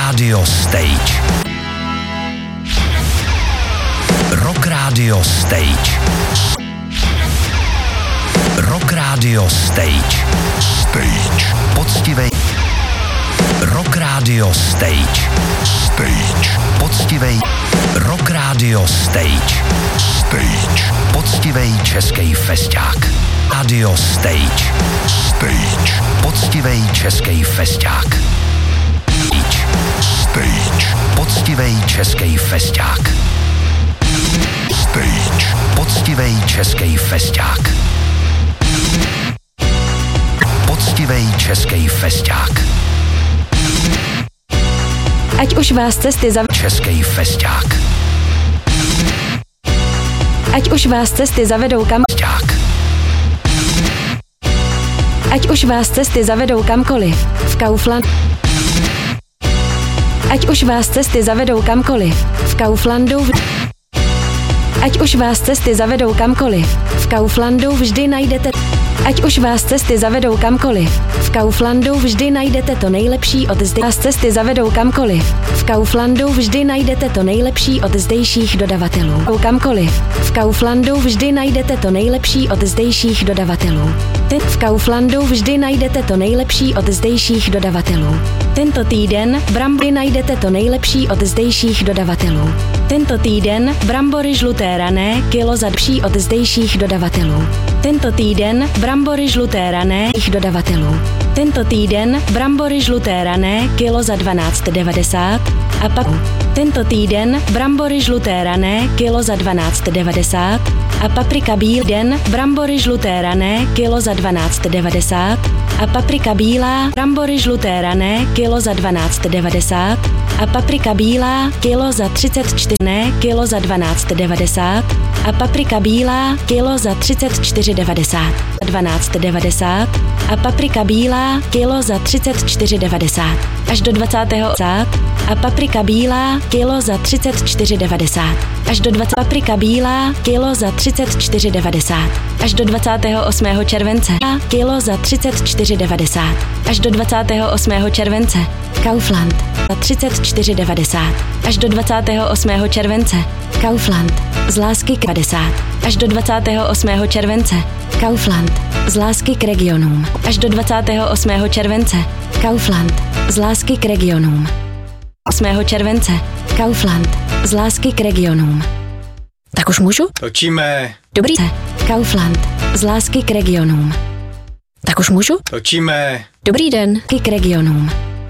Radio Stage. Rock Radio Stage. Rock Radio Stage. Stage. Poctivej. Rock Radio Stage. Stage. Poctivej. Rock Radio Stage. Stage. Poctivej český festák. Radio Stage. Stage. Poctivej český festák. Stage. Poctivej český festák. Stage. Poctivej český festák. Poctivej český festák. Ať už vás cesty Český festák. Ať už vás cesty zavedou Ať už vás cesty zavedou kamkoliv. V Kaufland. Ať už vás cesty zavedou kamkoliv. V Kauflandu. Ať už vás cesty zavedou kamkoliv. V Kauflandu vždy najdete. Ať už vás cesty zavedou kamkoliv. V Kauflandu vždy najdete to nejlepší od vás cesty zavedou kamkoliv. V Kauflandu vždy najdete to nejlepší od zdejších dodavatelů. Kamkoliv. V Kauflandu vždy najdete to nejlepší od zdejších dodavatelů. V Kauflandu vždy najdete to nejlepší od zdejších dodavatelů. Tento týden brambory najdete to nejlepší od zdejších dodavatelů. Tento týden brambory žluté rané kilo za lepší od zdejších dodavatelů. Tento týden brambory žluté rané dodavatelů. Tento týden brambory žluté rané kilo za 12,90 a pak tento týden brambory žluté rané kilo za 12,90 a paprika den brambory žluté rané kilo za 12,90 a paprika bílá brambory žluté rané kilo za 12,90 a paprika bílá kilo za 34 kilo za 12,90 a paprika bílá kilo za 34,90 12,90 a paprika bílá kilo za 34,90 až do 20. a paprika bílá kilo za 34,90 až do 20. paprika bílá kilo za 34,90 až do 28. července kilo za 34,90 až do 28. července Kaufland za 34,90 až do 28. července Kaufland z lásky k 50 až do 28. července Kaufland z lásky k regionům až do 28. července Kaufland z lásky k regionům 8. července Kaufland z lásky k regionům. Tak už můžu? Točíme. Dobrý. Kaufland z lásky k regionům. Tak už můžu? Točíme. Dobrý den. K regionům.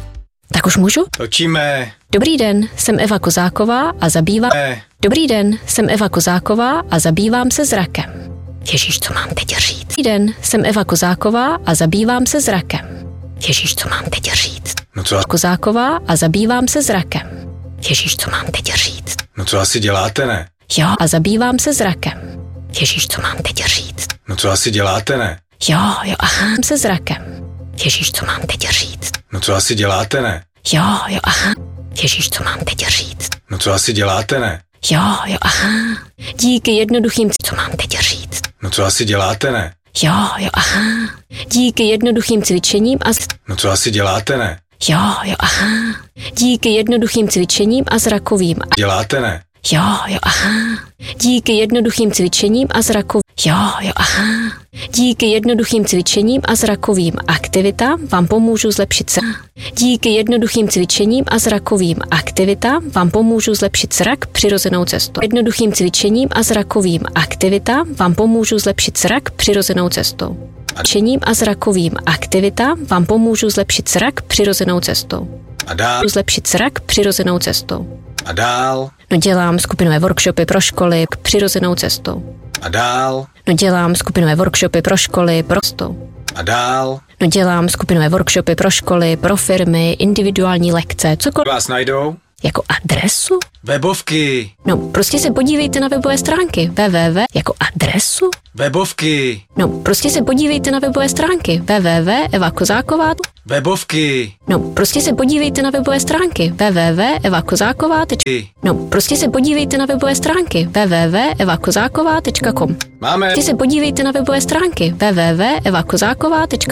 Tak už můžu? Točíme. Dobrý den, jsem Eva Kozáková a zabývám... Dobrý den, jsem Eva Kozáková a zabývám se zrakem. Ježíš, co mám teď říct? Dobrý den, jsem Eva Kozáková a zabývám se zrakem. Ježíš, co mám teď říct? No co? Kozáková a zabývám se zrakem. Ježíš, co mám teď říct? No co asi děláte, ne? Jo, a zabývám se zrakem. Ježíš, co mám teď říct? No co asi děláte, ne? Jo, aha, se zrakem. Ježíš, co mám teď říct? No co asi děláte, ne? Jo, aha. Ježíš, co mám teď říct? No co asi děláte, ne? Jo, aha. Díky jednoduchým, co mám teď říct? No co asi děláte, ne? Jo, aha. Díky jednoduchým cvičením a... No co asi děláte, ne? Jo, aha. Díky jednoduchým cvičením a zrakovým... Děláte, ne? Jo, aha. Díky jednoduchým cvičením a zrakovým... Jo, aha. Díky jednoduchým cvičením a zrakovým aktivitám vám pomůžu zlepšit zrak. Díky jednoduchým cvičením a zrakovým aktivitám vám pomůžu zlepšit zrak přirozenou cestou. Jednoduchým cvičením a zrakovým aktivitám vám pomůžu zlepšit zrak přirozenou cestou. Cvičením a zrakovým aktivitám vám pomůžu zlepšit zrak přirozenou cestou. A dál. Zlepšit zrak přirozenou cestou. A dál. No dělám skupinové workshopy pro školy k přirozenou cestou. A dál. No dělám skupinové workshopy pro školy prostou. A dál. No dělám skupinové workshopy pro školy, pro firmy, individuální lekce, cokoliv. Vás najdou? Jako adresu? Webovky. No prostě se podívejte na webové stránky www. Jako adresu? Webovky. No prostě se podívejte na webové stránky www.evakozáková. Webovky. No prostě se podívejte na webové stránky www.evakozáková. No prostě se podívejte na webové stránky www.evakozáková.com. Máme. Prostě se podívejte na webové stránky www.evakozáková.com.